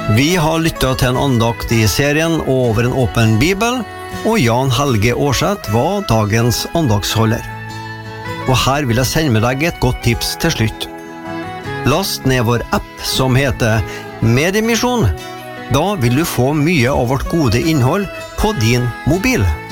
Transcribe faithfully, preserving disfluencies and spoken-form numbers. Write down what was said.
Vi har lyttet til en andakt i serien Over en åpen bibel, og Jan Helge Årseth var dagens andaktsholder. Og her vil jeg sende med deg et godt tips til slutt. Last ned vår app som heter Mediemisjon. Da vil du få mye av vårt gode innhold på din mobil.